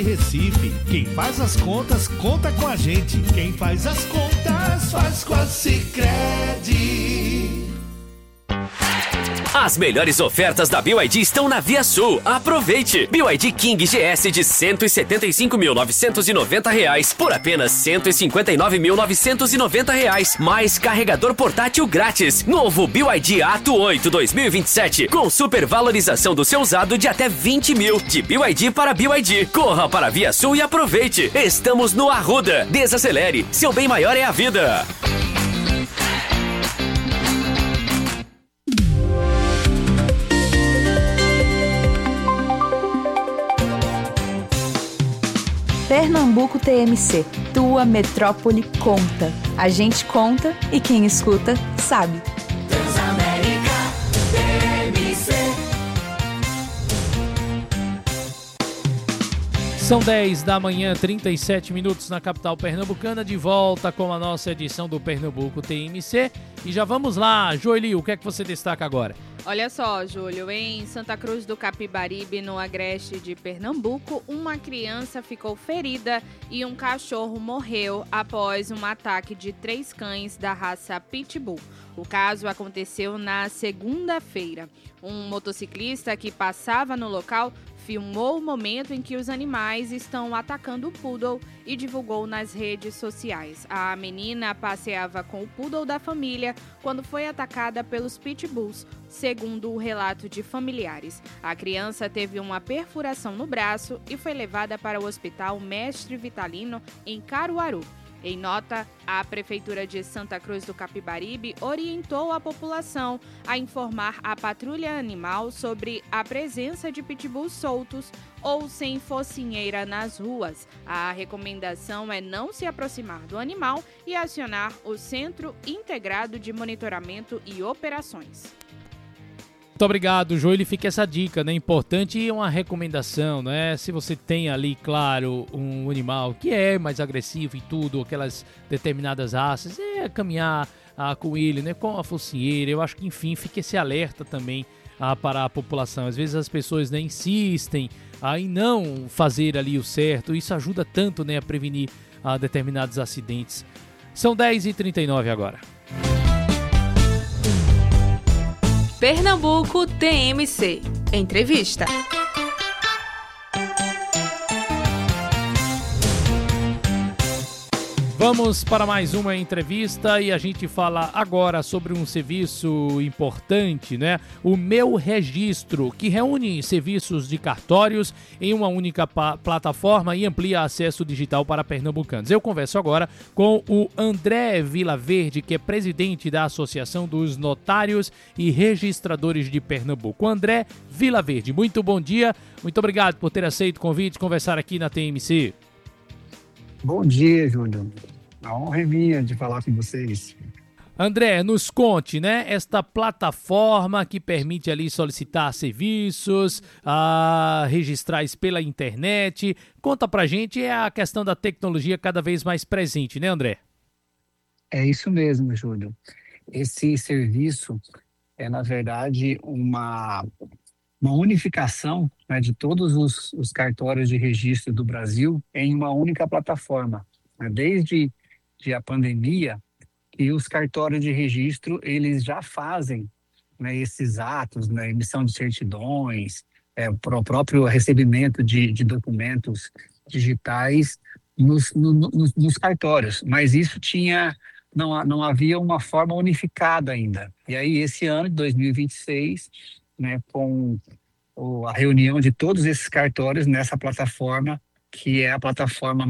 Recife, quem faz as contas, conta com a gente. Quem faz as contas, faz com a Sicredi. As melhores ofertas da BYD estão na Via Sul. Aproveite! BYD King GS de R$ 175.990 por apenas R$ 159.990. Mais carregador portátil grátis. Novo BYD Ato 8 2027 com supervalorização do seu usado de até 20 mil. De BYD para BYD. Corra para a Via Sul e aproveite. Estamos no Arruda. Desacelere. Seu bem maior é a vida. Pernambuco TMC, tua metrópole conta. A gente conta e quem escuta sabe. Transamérica TMC. São 10 da manhã, 37 minutos na capital pernambucana, de volta com a nossa edição do Pernambuco TMC. E já vamos lá, Joeli, o que é que você destaca agora? Olha só, Júlio, em Santa Cruz do Capibaribe, no agreste de Pernambuco, uma criança ficou ferida e um cachorro morreu após um ataque de 3 cães da raça Pitbull. O caso aconteceu na segunda-feira. Um motociclista que passava no local filmou o momento em que os animais estão atacando o poodle e divulgou nas redes sociais. A menina passeava com o poodle da família quando foi atacada pelos pitbulls, segundo o relato de familiares. A criança teve uma perfuração no braço e foi levada para o Hospital Mestre Vitalino, em Caruaru. Em nota, a Prefeitura de Santa Cruz do Capibaribe orientou a população a informar a patrulha animal sobre a presença de pitbulls soltos ou sem focinheira nas ruas. A recomendação é não se aproximar do animal e acionar o Centro Integrado de Monitoramento e Operações. Muito obrigado, Joeli. Fica essa dica, né? Importante e uma recomendação, né? Se você tem ali, claro, um animal que é mais agressivo e tudo, aquelas determinadas raças, caminhar com ele, né? Com a focinheira. Eu acho que, enfim, fica esse alerta também para a população. Às vezes as pessoas, né, insistem em não fazer ali o certo. Isso ajuda tanto, né, a prevenir determinados acidentes. São 10h39 agora. Pernambuco TMC. Entrevista. Vamos para mais uma entrevista e a gente fala agora sobre um serviço importante, né? O Meu Registro, que reúne serviços de cartórios em uma única plataforma e amplia acesso digital para pernambucanos. Eu converso agora com o André Vilaverde, que é presidente da Associação dos Notários e Registradores de Pernambuco. André Vilaverde, muito bom dia, muito obrigado por ter aceito o convite de conversar aqui na TMC. Bom dia, Júlio. A honra é minha de falar com vocês. André, nos conte, né? Esta plataforma que permite ali solicitar serviços, registrar isso pela internet. Conta pra gente a questão da tecnologia cada vez mais presente, né, André? É isso mesmo, Júlio. Esse serviço é, na verdade, uma unificação, né, de todos os cartórios de registro do Brasil em uma única plataforma. Desde a pandemia, que os cartórios de registro eles já fazem, né, esses atos, né, emissão de certidões, o próprio recebimento de documentos digitais nos cartórios, mas isso não havia uma forma unificada ainda. E aí, esse ano de 2026, né, com a reunião de todos esses cartórios nessa plataforma, que é a plataforma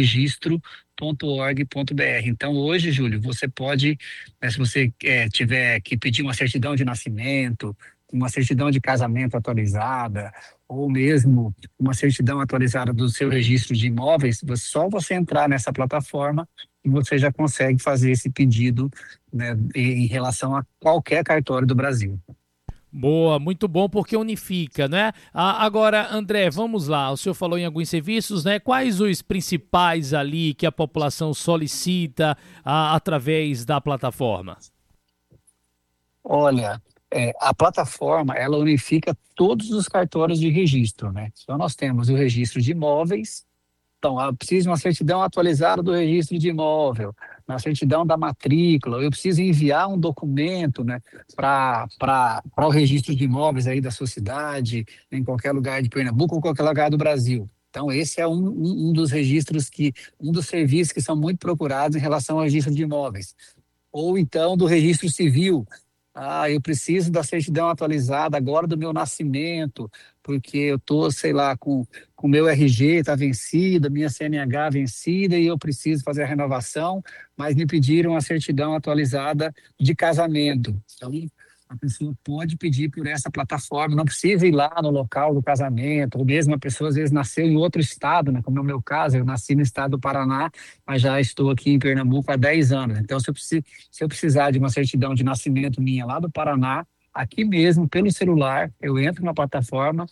meuregistro.org.br. Então, hoje, Júlio, você pode, se você tiver que pedir uma certidão de nascimento, uma certidão de casamento atualizada, ou mesmo uma certidão atualizada do seu registro de imóveis, só você entrar nessa plataforma e você já consegue fazer esse pedido, né, em relação a qualquer cartório do Brasil. Boa, muito bom porque unifica, né? Agora, André, vamos lá. O senhor falou em alguns serviços, né? Quais os principais ali que a população solicita através da plataforma? Olha, A plataforma, ela unifica todos os cartórios de registro, né? Então, nós temos o registro de imóveis. Então, eu preciso de uma certidão atualizada do registro de imóvel, na certidão da matrícula, eu preciso enviar um documento, né, para o registro de imóveis aí da sua cidade, em qualquer lugar de Pernambuco ou qualquer lugar do Brasil. Então, esse é um dos registros um dos serviços que são muito procurados em relação ao registro de imóveis. Ou então do registro civil. Eu preciso da certidão atualizada agora do meu nascimento, porque eu estou, sei lá, com o meu RG está vencido, minha CNH vencida e eu preciso fazer a renovação, mas me pediram a certidão atualizada de casamento. Então, a pessoa pode pedir por essa plataforma, não precisa ir lá no local do casamento, ou mesmo a pessoa às vezes nasceu em outro estado, né? Como é o meu caso, eu nasci no estado do Paraná, mas já estou aqui em Pernambuco há 10 anos. Então, se eu precisar de uma certidão de nascimento minha lá do Paraná, aqui mesmo, pelo celular, eu entro na plataforma,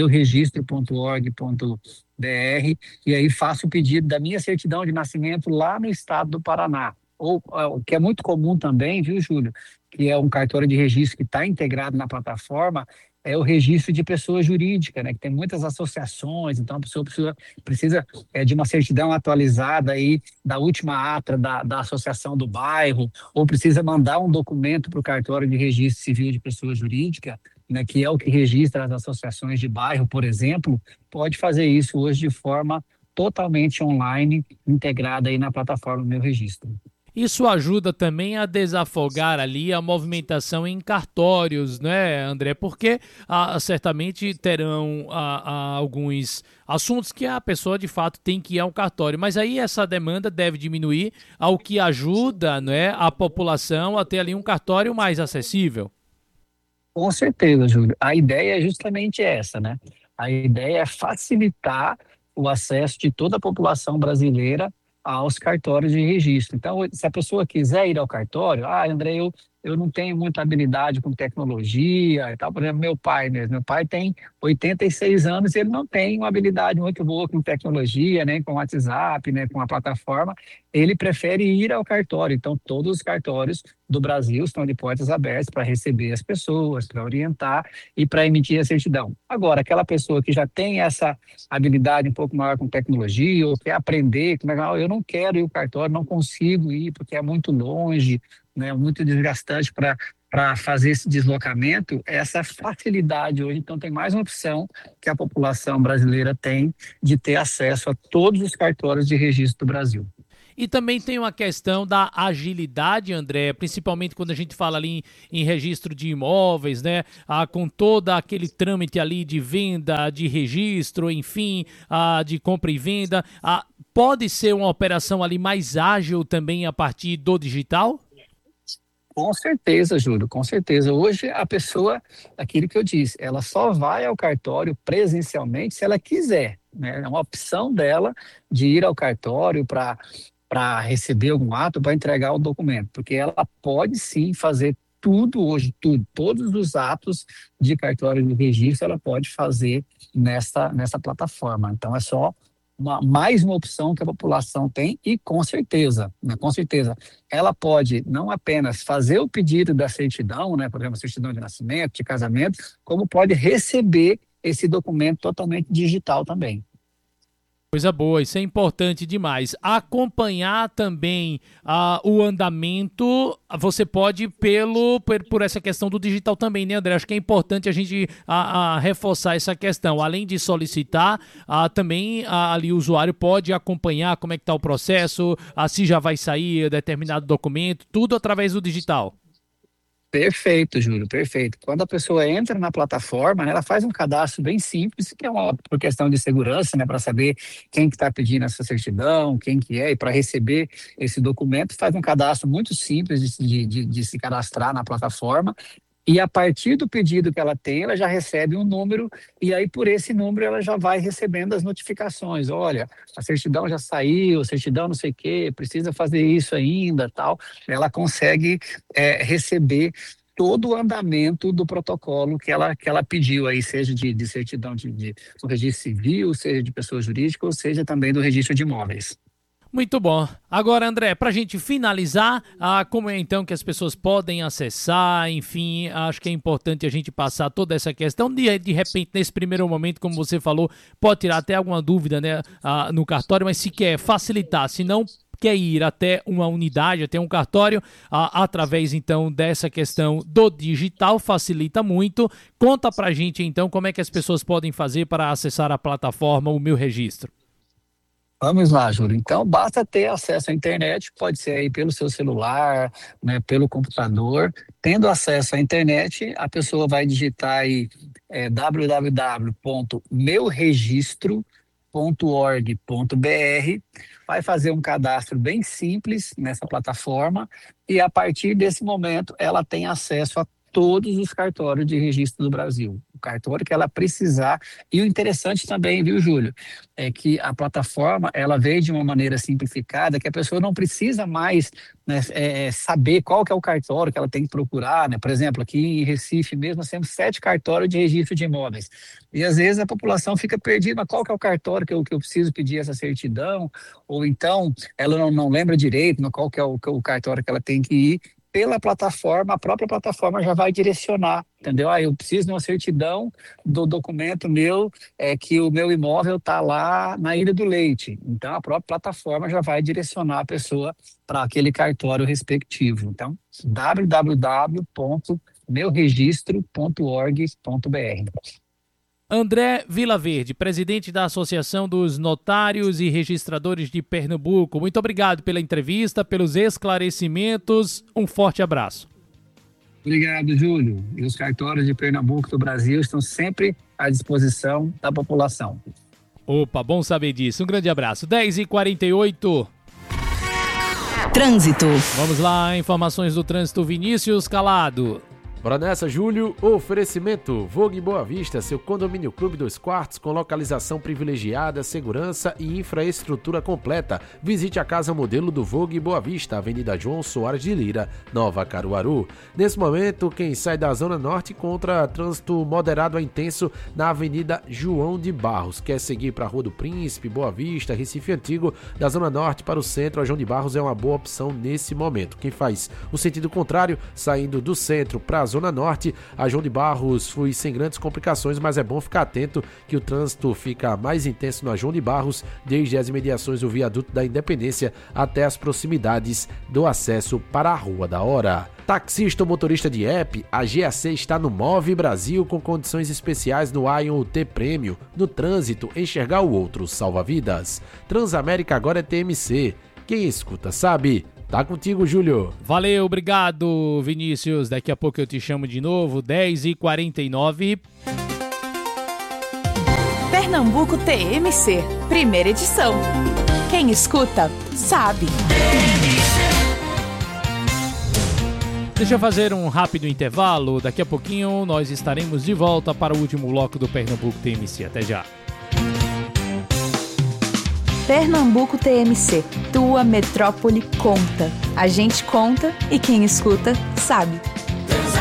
meuregistro.org.br, e aí faço o pedido da minha certidão de nascimento lá no estado do Paraná. Ou, o que é muito comum também, viu, Júlio? Que é um cartório de registro que está integrado na plataforma, é o registro de pessoa jurídica, né? Que tem muitas associações, então a pessoa precisa de uma certidão atualizada aí da última ata da associação do bairro, ou precisa mandar um documento para o cartório de registro civil de pessoa jurídica, né? Que é o que registra as associações de bairro, por exemplo, pode fazer isso hoje de forma totalmente online, integrada aí na plataforma Meu Registro. Isso ajuda também a desafogar ali a movimentação em cartórios, né, André? Porque certamente terão alguns assuntos que a pessoa de fato tem que ir ao cartório, mas aí essa demanda deve diminuir, ao que ajuda, né, a população a ter ali um cartório mais acessível. Com certeza, Júlio. A ideia é justamente essa, né? A ideia é facilitar o acesso de toda a população brasileira aos cartórios de registro. Então, se a pessoa quiser ir ao cartório, André, eu não tenho muita habilidade com tecnologia e tal. Por exemplo, meu pai mesmo. Meu pai tem 86 anos e ele não tem uma habilidade muito boa com tecnologia, né, com WhatsApp, né, com a plataforma. Ele prefere ir ao cartório. Então, todos os cartórios do Brasil estão de portas abertas para receber as pessoas, para orientar e para emitir a certidão. Agora, aquela pessoa que já tem essa habilidade um pouco maior com tecnologia ou quer aprender, eu não quero ir ao cartório, não consigo ir porque é muito longe, né, muito desgastante para fazer esse deslocamento, essa facilidade hoje. Então, tem mais uma opção que a população brasileira tem de ter acesso a todos os cartórios de registro do Brasil. E também tem uma questão da agilidade, André, principalmente quando a gente fala ali em registro de imóveis, né? Com todo aquele trâmite ali de venda, de registro, enfim, de compra e venda. Pode ser uma operação ali mais ágil também a partir do digital? Com certeza, Júlio, com certeza. Hoje a pessoa, aquilo que eu disse, ela só vai ao cartório presencialmente se ela quiser, né? É uma opção dela de ir ao cartório para receber algum ato, para entregar o documento, porque ela pode sim fazer tudo hoje, todos os atos de cartório de registro ela pode fazer nessa plataforma. Então é só mais uma opção que a população tem e com certeza, ela pode não apenas fazer o pedido da certidão, né, por exemplo, certidão de nascimento, de casamento, como pode receber esse documento totalmente digital também. Coisa boa, isso é importante demais. Acompanhar também o andamento, você pode por essa questão do digital também, né, André? Acho que é importante a gente reforçar essa questão. Além de solicitar, também ali o usuário pode acompanhar como é que está o processo, se já vai sair determinado documento, tudo através do digital. Perfeito, Júlio, perfeito. Quando a pessoa entra na plataforma, né, ela faz um cadastro bem simples, que é por questão de segurança, né, para saber quem que está pedindo essa certidão, quem que é, e para receber esse documento, faz um cadastro muito simples de se cadastrar na plataforma. E a partir do pedido que ela tem, ela já recebe um número, e aí por esse número ela já vai recebendo as notificações. Olha, a certidão já saiu, a certidão não sei o quê, precisa fazer isso ainda, tal. Ela consegue receber todo o andamento do protocolo que ela pediu aí, seja de certidão do registro civil, seja de pessoa jurídica, ou seja também do registro de imóveis. Muito bom. Agora, André, para a gente finalizar, como é então que as pessoas podem acessar, enfim, acho que é importante a gente passar toda essa questão. De repente, nesse primeiro momento, como você falou, pode tirar até alguma dúvida, né, no cartório, mas se quer facilitar, se não quer ir até uma unidade, até um cartório, através então dessa questão do digital, facilita muito. Conta pra gente então como é que as pessoas podem fazer para acessar a plataforma O Meu Registro. Vamos lá, Júlio. Então, basta ter acesso à internet, pode ser aí pelo seu celular, né, pelo computador. Tendo acesso à internet, a pessoa vai digitar aí www.meuregistro.org.br, vai fazer um cadastro bem simples nessa plataforma e, a partir desse momento, ela tem acesso a todos os cartórios de registro do Brasil. O cartório que ela precisar. E o interessante também, viu, Júlio, é que a plataforma, ela veio de uma maneira simplificada, que a pessoa não precisa mais, né, saber qual que é o cartório que ela tem que procurar, né? Por exemplo, aqui em Recife mesmo, nós temos 7 cartórios de registro de imóveis. E às vezes a população fica perdida, mas qual que é o cartório que eu preciso pedir essa certidão? Ou então ela não lembra direito qual que é o cartório que ela tem que ir. Pela plataforma, a própria plataforma já vai direcionar, entendeu? Eu preciso de uma certidão do documento meu, que o meu imóvel está lá na Ilha do Leite. Então, a própria plataforma já vai direcionar a pessoa para aquele cartório respectivo. Então, www.meuregistro.org.br. André Vilaverde, presidente da Associação dos Notários e Registradores de Pernambuco. Muito obrigado pela entrevista, pelos esclarecimentos. Um forte abraço. Obrigado, Júlio. E os cartórios de Pernambuco do Brasil estão sempre à disposição da população. Opa, bom saber disso. Um grande abraço. 10h48. Trânsito. Vamos lá, informações do trânsito. Vinícius Calado. Bora nessa, Júlio. Oferecimento Vogue Boa Vista, seu condomínio clube 2 quartos com localização privilegiada, segurança e infraestrutura completa. Visite a casa modelo do Vogue Boa Vista, Avenida João Soares de Lira, Nova Caruaru. Nesse momento, quem sai da Zona Norte encontra trânsito moderado a intenso na Avenida João de Barros. Quer seguir para a Rua do Príncipe, Boa Vista, Recife Antigo, da Zona Norte para o centro, a João de Barros é uma boa opção nesse momento. Quem faz o sentido contrário, saindo do centro para a Zona Norte, a João de Barros flui sem grandes complicações, mas é bom ficar atento que o trânsito fica mais intenso na João de Barros, desde as imediações do Viaduto da Independência até as proximidades do acesso para a Rua da Hora. Taxista ou motorista de app, a GAC está no Move Brasil com condições especiais no Ion UT Prêmio. No trânsito, enxergar o outro salva vidas. Transamérica agora é TMC. Quem escuta sabe. Tá contigo, Júlio. Valeu, obrigado, Vinícius. Daqui a pouco eu te chamo de novo, 10h49. Pernambuco TMC, primeira edição. Quem escuta, sabe. Deixa eu fazer um rápido intervalo. Daqui a pouquinho nós estaremos de volta para o último bloco do Pernambuco TMC. Até já. Pernambuco TMC, tua metrópole conta. A gente conta e quem escuta sabe.